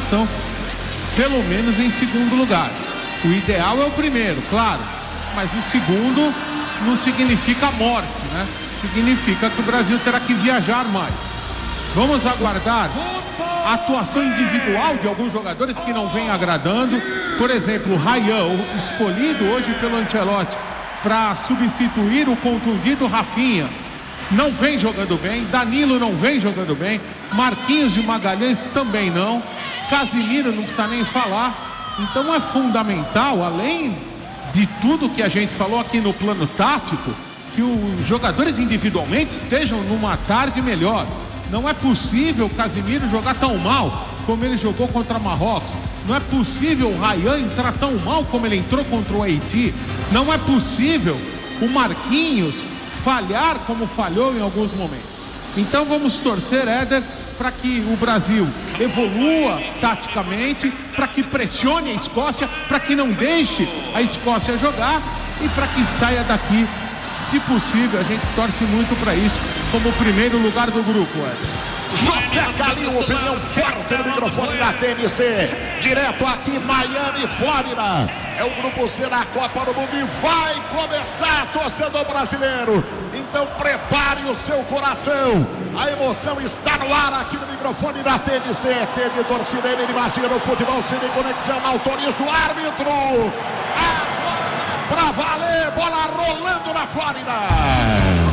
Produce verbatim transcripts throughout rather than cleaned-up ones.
classificação, pelo menos em segundo lugar. O ideal é o primeiro, claro, mas o segundo não significa morte, né? Significa que o Brasil terá que viajar mais. Vamos aguardar a atuação individual de alguns jogadores que não vem agradando. Por exemplo, o Ryan, escolhido hoje pelo Ancelotti para substituir o contundido Rafinha, não vem jogando bem. Danilo não vem jogando bem. Marquinhos e Magalhães também não. Casimiro não precisa nem falar. Então é fundamental, além de tudo que a gente falou aqui no plano tático, que os jogadores individualmente estejam numa tarde melhor. Não é possível o Casimiro jogar tão mal como ele jogou contra Marrocos. Não é possível o Ryan entrar tão mal como ele entrou contra o Haiti. Não é possível o Marquinhos falhar como falhou em alguns momentos. Então vamos torcer, Éder, para que o Brasil evolua taticamente, para que pressione a Escócia, para que não deixe a Escócia jogar e para que saia daqui, se possível. A gente torce muito para isso, como o primeiro lugar do grupo, Éder. José Calil, opinião forte no microfone da T N C, direto aqui Miami, Flórida. É o grupo C da Copa do Mundo e vai começar, torcedor brasileiro. Então prepare o seu coração. A emoção está no ar aqui no microfone da T N C. Teve torcida, ele imagina o futebol sem conexão. Autoriza o árbitro. Agora pra valer, bola rolando na Flórida.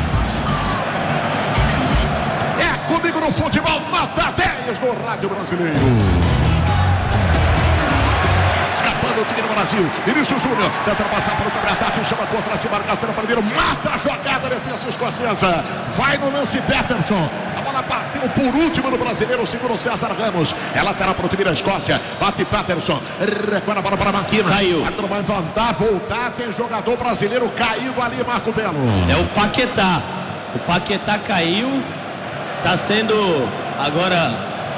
Comigo no futebol, nota dez no Rádio Brasileiro. Escapando o time do Brasil. Vinícius Júnior tenta passar para o contra-ataque, chama contra si, marcação primeiro, mata a jogada, defesa escocesa. Vai no Nancy Peterson. A bola bateu por último no Brasileiro, segura o César Ramos. É lateral para o time da Escócia. Bate Peterson. Recuando a bola para a Maquina. Caiu. A turma vai voltar, voltar. Tem jogador brasileiro caído ali, Marco Belo. É o Paquetá. O Paquetá caiu. Está sendo agora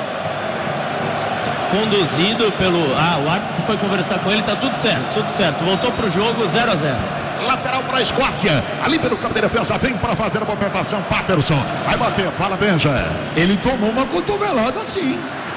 conduzido pelo... Ah, o árbitro foi conversar com ele, tá tudo certo, tudo certo. Voltou pro jogo, zero a zero. Lateral para a Escócia. Ali pelo campo de defesa, vem para fazer a movimentação. Patterson vai bater, fala Benja. Ele tomou uma cotovelada sim.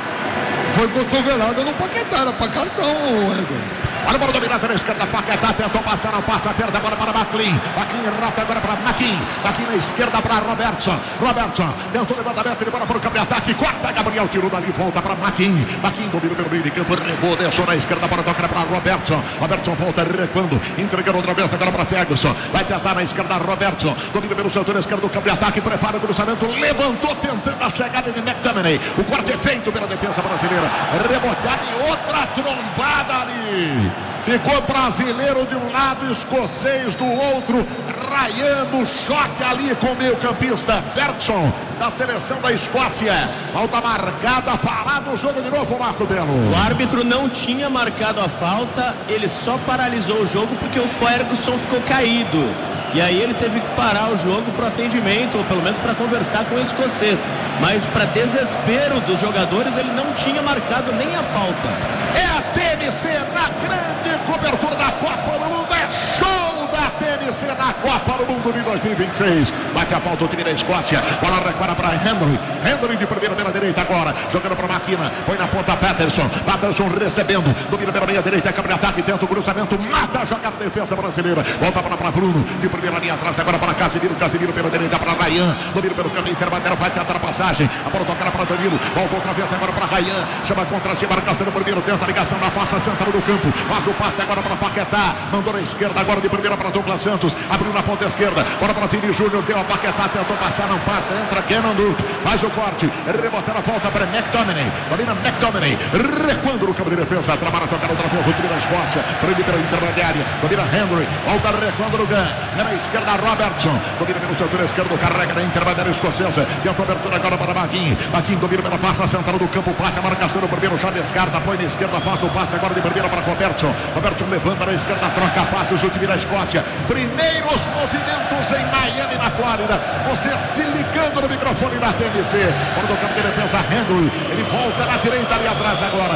Foi cotovelada no Paquetá, era para cartão, Edson. Olha a bola dominada na esquerda, Paquetá tentou passar, não passa, perde a bola para McLean. McLean rata agora para Maquin. Maquin na esquerda para Robertson. Robertson tentou o levantamento, ele bora para o campo de ataque. Corta, Gabriel tirou dali, volta para Maquin. Maquin domina pelo meio de campo, regou, deixou na esquerda para tocar para Robertson. Robertson volta recuando, entregando outra vez agora para Ferguson. Vai tentar na esquerda, Robertson. Domina pelo setor esquerdo do campo de ataque, prepara o cruzamento, levantou, tentando a chegada de McTominay. O corte é feito pela defesa brasileira. Reboteada e outra trombada ali. Ficou brasileiro de um lado, escocês do outro. Ryan no choque ali com o meio campista Ferguson da seleção da Escócia. Falta marcada, parado o jogo de novo, Marco Belo. O árbitro não tinha marcado a falta, ele só paralisou o jogo porque o Ferguson ficou caído. E aí ele teve que parar o jogo para atendimento, ou pelo menos para conversar com o escocês. Mas para desespero dos jogadores, ele não tinha marcado nem a falta. É a T N C na grande cobertura da Copa do Mundo. É show da T N C na Copa do Mundo de dois mil e vinte e seis. Bate a falta o time da Escócia. Bola recupera para Henry. Henry de primeira pela direita agora. Jogando para Maquina. Põe na ponta Patterson. Patterson recebendo. Domina pela meia direita. Câmara de ataque. Tenta o cruzamento. Mata a jogada da defesa brasileira. Volta para, para Bruno. De primeira linha atrás. Agora para Casimiro. Casimiro pela direita para Ryan. Domina pelo caminho intermediário. Vai tentar a passagem. A bola tocará para Danilo. Volta outra vez agora para Ryan. Chama contra si. Marcação no primeiro. Tenta a ligação na faixa central do campo. Faz o passe agora para Paquetá. Mandou na esquerda. Agora de primeira para Douglas Santos. Abriu na ponta esquerda. Bora para Vinícius Júnior. Deu a Paquetá. Tentou passar. Não passa. Entra Kenan Duke. Faz o corte. Rebotando a volta para McTominay. Domina McTominay. Recuando no campo de defesa. Trabalha a tocar outra vez. O time da Escócia. Prende pela intermediária. Domina Henry. Volta recuando no Gun. Na esquerda Robertson. Domina pelo setor esquerdo. Carrega na intermediária escocesa. Tenta a abertura agora para Maquin. Maquin domina pela face central do campo. Placa a marcação no primeiro. Já descarta. Põe na esquerda. Faz o passe agora de primeira para Robertson. Robertson levanta na esquerda. Troca passes. O time da Escócia. Primeiros movimentos em Miami, na Flórida. Você se ligando no microfone da T N C. Fora do campo de defesa, Henry. Ele volta na direita ali atrás agora. Trabalha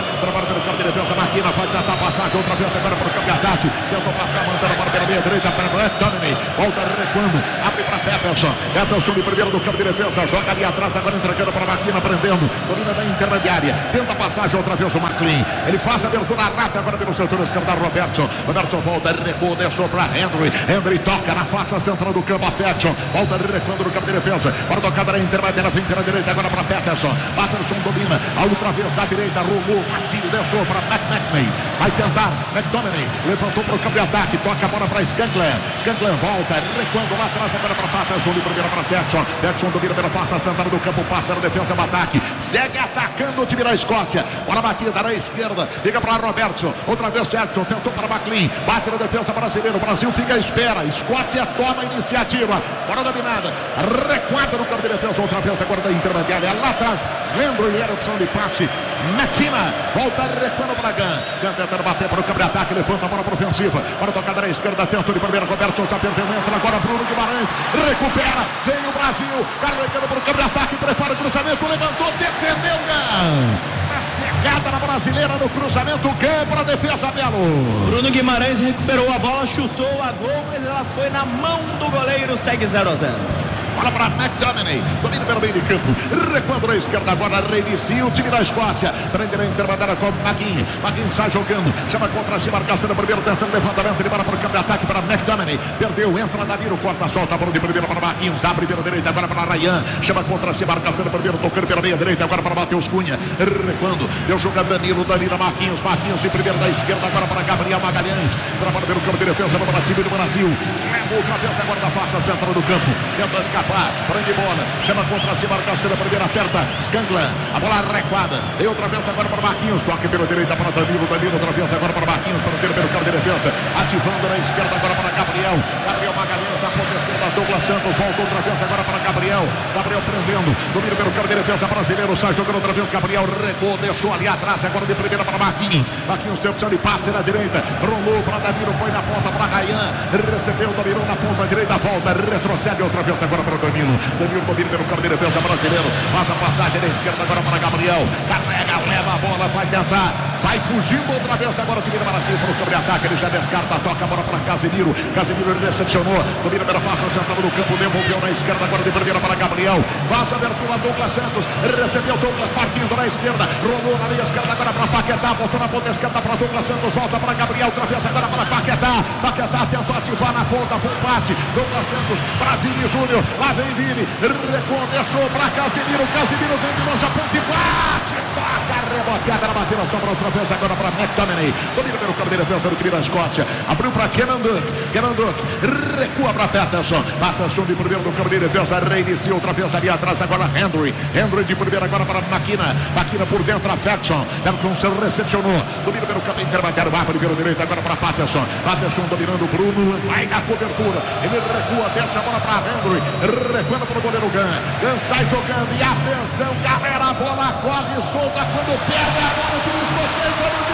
pelo campo de defesa, Máquina vai tentar passagem, outra vez agora para o campo de ataque, tentou passar, mandando para a meia direita para McTominay, volta recuando, abre para Peterson, Peterson de primeiro do campo de defesa, joga ali atrás, agora entregando para a Máquina, prendendo, domina da intermediária, tenta passagem, outra vez o McLean, ele faz a abertura rápida agora pelo setor esquerdo, Robertson, Robertson volta, recua, deixou para Henry, Henry toca na face central do campo, a Peterson, volta recuando no campo de defesa, para tocada na intermediária, vem pela direita agora para Peterson, Peterson domina, a outra vez da direita, rolou, macio, deixou para McMahon, vai tentar, McTominay, levantou para o campo de ataque, toca a bola para Skankler, Skankler volta, recuando lá atrás agora para Peterson, de primeira para Peterson, Peterson domina pela face central do campo, passa na defesa, no ataque, segue atacando o time da Escócia, bola batida na esquerda, liga para Robertson, outra vez Peterson, tentou para McLean, bate na defesa brasileira, o Brasil fica à espera, Escócia toma a iniciativa, bola dominada, recuada no campo de defesa, outra vez agora da intermediária, lá atrás, Lembro e era opção de passe, Máquina, volta recuando para Gun, tentando bater para o campo de ataque, levanta a bola para a ofensiva, para a tocada na esquerda, tenta de primeira, Robertson está perdendo, entra agora Bruno Guimarães, recupera, vem o Brasil, carregando para o campo de ataque, prepara o cruzamento, levantou, defendeu Gun. Chegada na brasileira no cruzamento, Gun para a defesa, Belo. Bruno Guimarães recuperou a bola, chutou a gol, mas ela foi na mão do goleiro, segue zero a zero. Bola para McTominay, domina pelo meio de campo, recuando na esquerda, agora reinicia o time da Escócia, prende na intermediária com Maguinho, Maguinho sai jogando, chama contra si, marcação no primeiro, tentando levantamento, ele bola para o campo de ataque para McTominay, perdeu, entra Danilo, corta, solta a bola de primeira para Marquinhos, abre pela direita, agora para Ryan, chama contra si, marcação no primeiro, tocando pela meia direita, agora para Matheus Cunha, recuando, deu jogo Danilo, Danilo, Marquinhos, Marquinhos de primeira da esquerda, agora para Gabriel Magalhães, trabalha pelo campo de defesa, no time do Brasil, leva outra vez agora da face central do campo, tenta escapar, prende bola, chama contra si, marcação na primeira, aperta, Skankler, a bola recuada, e outra vez agora para Marquinhos, toque pela direita para Danilo, Danilo, outra vez agora para Marquinhos, prendendo pelo campo de defesa, ativando na esquerda agora para Gabriel, Gabriel Magalhães na ponta esquerda, Douglas Santos, volta outra vez agora para Gabriel, Gabriel prendendo, domina pelo campo de defesa brasileiro, sai jogando outra vez, Gabriel recuou, deixou ali atrás, agora de primeira para Marquinhos, Marquinhos tem opção de passe na direita, rolou para Danilo, põe na ponta para Ryan, recebeu, dominou na ponta direita, volta, retrocede outra vez agora para o Danilo, Danilo domina pelo campo de defesa brasileiro, faz a passagem na esquerda agora para Gabriel, carrega, leva a bola, vai tentar, vai fugindo outra vez agora o time do Brasil para o campo de ataque, ele já descarta, toca a bola para Casemiro, Casemiro ele decepcionou, domina pela face central do campo, devolveu na esquerda agora de primeira para Gabriel, faz a abertura Douglas Santos, recebeu Douglas partindo na esquerda, rolou na linha esquerda agora para Paquetá, voltou na ponta esquerda para Douglas Santos, volta para Gabriel, outra vez agora para Paquetá, Paquetá tentou ativar na ponta, com passe, Douglas Santos para Vini Júnior, lá vem Vini, recuou, deixou para Casemiro, Casemiro vem de longe, a ponte bate, toca, reboteada na batida, sobra outra vez agora para McTominay, domina pelo campo de defesa do time da Escócia, abriu para Kenan Duck, Kenan Duck, recua para Peterson, Peterson de primeiro do campo de defesa, reinicia outra vez ali atrás, agora Henry, Henry de primeiro agora para Máquina, Máquina por dentro, a Ferguson, Ferguson recepcionou, domina pelo campo intermediário, abre pelo direito agora para Peterson, Peterson dominando o Bruno, vai na cobertura, ele recua, deixa a bola para Henry, recuando para o goleiro Gun, Gun sai jogando, e atenção galera, a bola corre solta, quando perde a bola, o time desbloqueia,